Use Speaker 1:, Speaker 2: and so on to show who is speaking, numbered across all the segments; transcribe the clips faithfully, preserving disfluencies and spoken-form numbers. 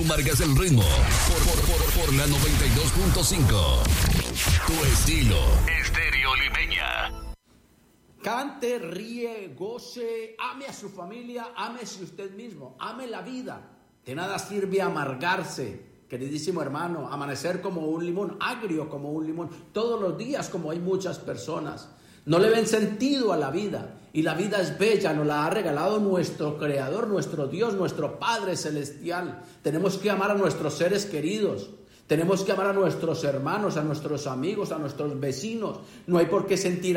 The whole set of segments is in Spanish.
Speaker 1: Tú marcas el ritmo por, por, por, por la noventa y dos punto cinco. Tu estilo, Estéreo Limeña.
Speaker 2: Cante, ríe, goce, ame a su familia, ámese usted mismo, ame la vida. De nada sirve amargarse, queridísimo hermano, amanecer como un limón, agrio como un limón, todos los días como hay muchas personas. No le ven sentido a la vida, y la vida es bella, nos la ha regalado nuestro Creador, nuestro Dios, nuestro Padre Celestial. Tenemos que amar a nuestros seres queridos, tenemos que amar a nuestros hermanos, a nuestros amigos, a nuestros vecinos. No hay por qué sentir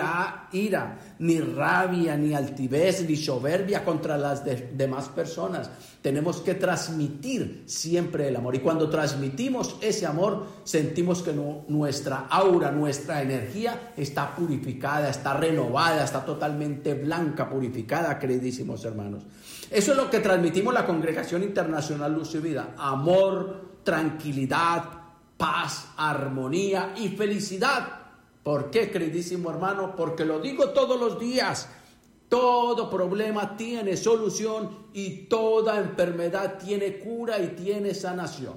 Speaker 2: ira, ni rabia, ni altivez, ni soberbia contra las de- demás personas. Tenemos que transmitir siempre el amor. Y cuando transmitimos ese amor, sentimos que no, nuestra aura, nuestra energía está purificada, está renovada, está totalmente blanca, purificada, queridísimos hermanos. Eso es lo que transmitimos la Congregación Internacional Luz y Vida. Amor, tranquilidad, paz, armonía y felicidad. ¿Por qué, queridísimo hermano? Porque lo digo todos los días. Todo problema tiene solución y toda enfermedad tiene cura y tiene sanación.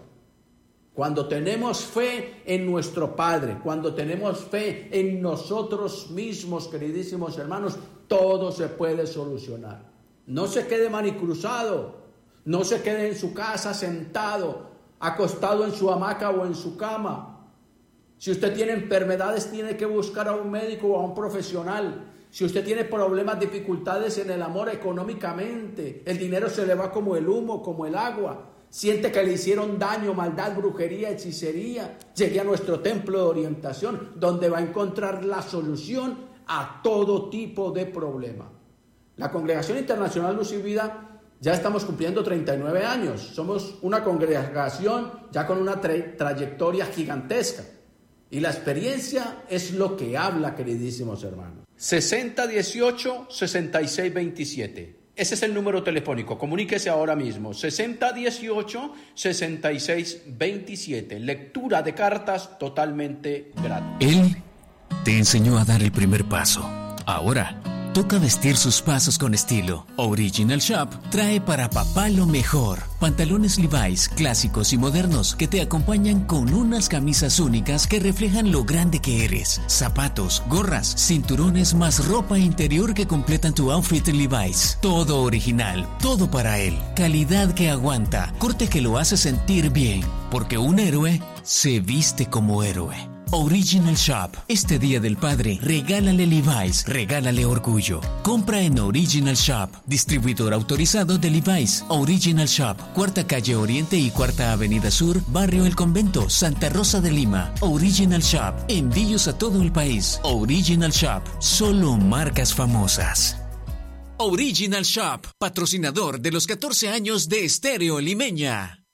Speaker 2: Cuando tenemos fe en nuestro Padre, cuando tenemos fe en nosotros mismos, queridísimos hermanos, todo se puede solucionar. No se quede manicruzado, no se quede en su casa sentado, acostado en su hamaca o en su cama. Si usted tiene enfermedades, tiene que buscar a un médico o a un profesional. Si usted tiene problemas, dificultades en el amor económicamente, el dinero se le va como el humo, como el agua. Siente que le hicieron daño, maldad, brujería, hechicería. Llegue a nuestro templo de orientación, donde va a encontrar la solución a todo tipo de problema. La Congregación Internacional Luz y Vida ya estamos cumpliendo treinta y nueve años. Somos una congregación ya con una tra- trayectoria gigantesca. Y la experiencia es lo que habla, queridísimos hermanos. sesenta dieciocho sesenta y seis veintisiete. Ese es el número telefónico. Comuníquese ahora mismo. sesenta dieciocho sesenta y seis veintisiete. Lectura de cartas totalmente gratis.
Speaker 3: Él te enseñó a dar el primer paso. Ahora toca vestir sus pasos con estilo. Original Shop trae para papá lo mejor. Pantalones Levi's clásicos y modernos que te acompañan con unas camisas únicas que reflejan lo grande que eres. Zapatos, gorras, cinturones más ropa interior que completan tu outfit Levi's. Todo original, todo para él. Calidad que aguanta, corte que lo hace sentir bien. Porque un héroe se viste como héroe. Original Shop. Este Día del Padre, regálale Levi's, regálale orgullo. Compra en Original Shop, distribuidor autorizado de Levi's. Original Shop, Cuarta Calle Oriente y Cuarta Avenida Sur, Barrio El Convento, Santa Rosa de Lima. Original Shop, envíos a todo el país. Original Shop, solo marcas famosas. Original Shop, patrocinador de los catorce años de Estéreo Limeña.